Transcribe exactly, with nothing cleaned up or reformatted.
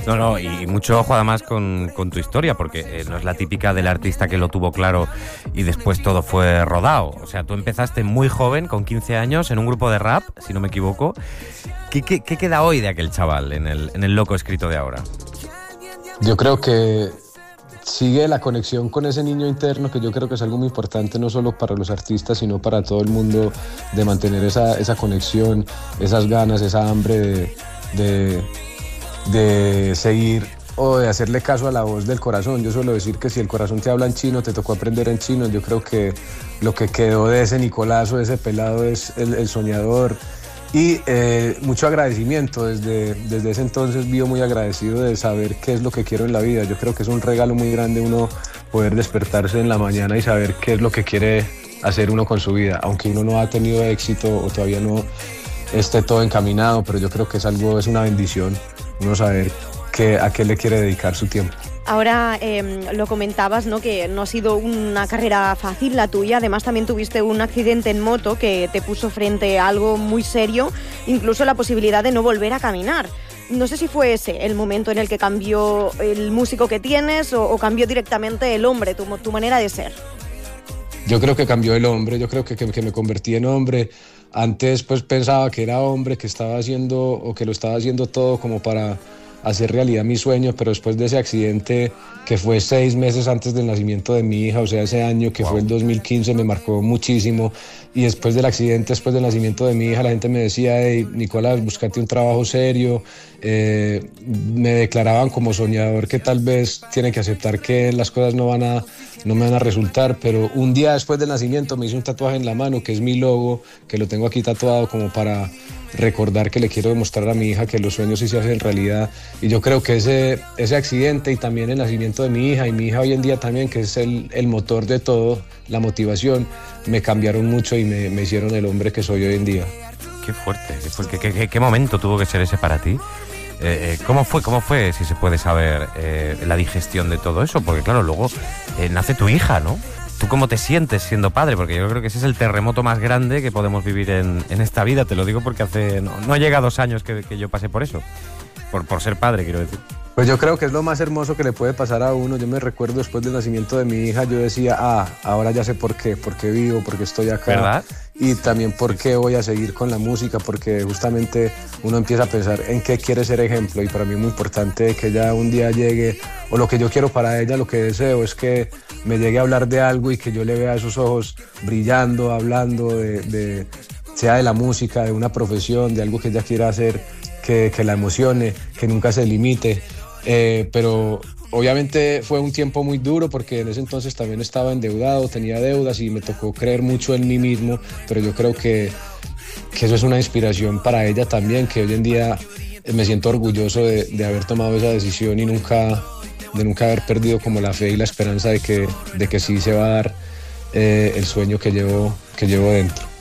No, no, y mucho ojo además con, con tu historia, porque eh, no es la típica del artista que lo tuvo claro y después todo fue rodado. O sea, tú empezaste muy joven, con quince años, en un grupo de rap, si no me equivoco. ¿Qué, qué, qué queda hoy de aquel chaval en el, en el loco escrito de ahora? Yo creo que sigue la conexión con ese niño interno, que yo creo que es algo muy importante, no solo para los artistas, sino para todo el mundo, de mantener esa, esa conexión, esas ganas, esa hambre de, de, de seguir o de hacerle caso a la voz del corazón. Yo suelo decir que si el corazón te habla en chino, te tocó aprender en chino. Yo creo que lo que quedó de ese Nicolazo, de ese pelado, es el, el soñador. Y eh, mucho agradecimiento, desde, desde ese entonces vivo muy agradecido de saber qué es lo que quiero en la vida. Yo creo que es un regalo muy grande uno poder despertarse en la mañana y saber qué es lo que quiere hacer uno con su vida, aunque uno no ha tenido éxito o todavía no esté todo encaminado, pero yo creo que es algo, es una bendición uno saber que, a qué le quiere dedicar su tiempo. Ahora eh, lo comentabas, ¿no? Que no ha sido una carrera fácil la tuya. Además también tuviste un accidente en moto que te puso frente a algo muy serio, incluso la posibilidad de no volver a caminar. No sé si fue ese el momento en el que cambió el músico que tienes o, o cambió directamente el hombre, tu, tu manera de ser. Yo creo que cambió el hombre, yo creo que, que, que me convertí en hombre. Antes pues pensaba que era hombre, que estaba haciendo o que lo estaba haciendo todo como para hacer realidad mi sueño, pero después de ese accidente que fue seis meses antes del nacimiento de mi hija, o sea, ese año que wow. fue el dos mil quince, me marcó muchísimo. Y después del accidente, después del nacimiento de mi hija, la gente me decía: hey, Nicolás, búscate un trabajo serio. Eh, me declaraban como soñador, que tal vez tiene que aceptar que las cosas no van a, no me van a resultar. Pero un día después del nacimiento me hice un tatuaje en la mano, que es mi logo, que lo tengo aquí tatuado como para recordar que le quiero demostrar a mi hija que los sueños sí se hacen realidad. Y yo creo que ese, ese accidente y también el nacimiento de mi hija, y mi hija hoy en día también, que es el, el motor de todo, la motivación, me cambiaron mucho y me, me hicieron el hombre que soy hoy en día. Qué fuerte, qué, qué, qué, qué momento tuvo que ser ese para ti. Eh, ¿Cómo fue, cómo fue, si se puede saber, eh, la digestión de todo eso? Porque claro, luego eh, nace tu hija, ¿no? ¿Tú cómo te sientes siendo padre? Porque yo creo que ese es el terremoto más grande que podemos vivir en, en esta vida. Te lo digo porque hace no, no llega dos años que, que yo pasé por eso. Por, por ser padre, quiero decir. Pues yo creo que es lo más hermoso que le puede pasar a uno. Yo me recuerdo después del nacimiento de mi hija, yo decía, ah, ahora ya sé por qué, por qué vivo, por qué estoy acá. ¿Verdad? Y también por qué voy a seguir con la música, porque justamente uno empieza a pensar en qué quiere ser ejemplo. Y para mí es muy importante que ella un día llegue, o lo que yo quiero para ella, lo que deseo es que me llegue a hablar de algo y que yo le vea esos ojos brillando, hablando de, de sea de la música, de una profesión, de algo que ella quiera hacer, que, que la emocione, que nunca se limite. Eh, pero obviamente fue un tiempo muy duro, porque en ese entonces también estaba endeudado, tenía deudas y me tocó creer mucho en mí mismo, pero yo creo que, que eso es una inspiración para ella también, que hoy en día me siento orgulloso de, de haber tomado esa decisión y nunca, de nunca haber perdido como la fe y la esperanza de que, de que sí se va a dar eh, el sueño que llevo, que llevo dentro.